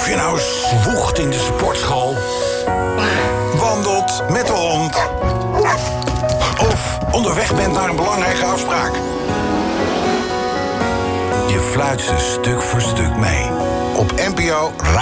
Of je nou zwoegt in de sportschool, wandelt met de hond, of onderweg bent naar een belangrijke afspraak. Je fluit ze stuk voor stuk mee. Op NPO